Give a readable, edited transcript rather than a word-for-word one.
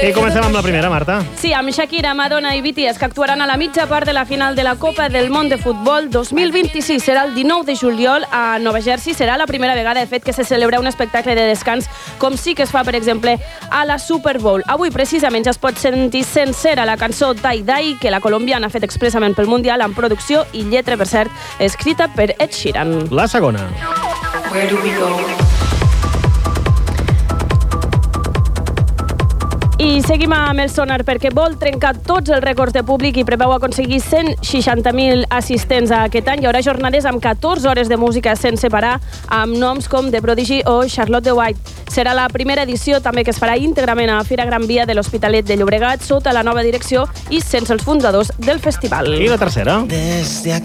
I comencem amb la primera, Marta. Sí, amb Shakira, Madonna i BTS, que actuaran a la mitja part de la final de la Copa del Món de Futbol 2026. Serà el 19 de juliol a Nova Jersey. Serà la primera vegada, de fet, que se celebra un espectacle de descans, com sí que es fa, per exemple, a la Super Bowl. Avui, precisament, ja es pot sentir sencera la cançó Die Die, que la colombiana ha fet expressament pel Mundial, amb producció i lletra, per cert, escrita per Ed Sheeran. La segona. Where do we go? I seguim amb el sonar perquè vol trencar tots els rècords de públic i preveu aconseguir 160.000 assistents a aquest any. Hi haurà jornades amb 14 hores de música sense parar, amb noms com The Prodigy o Charlotte de White. Serà la primera edició també que es farà íntegrament a Fira Gran Via de l'Hospitalet de Llobregat, sota la nova direcció i sense els fundadors del festival. I la tercera.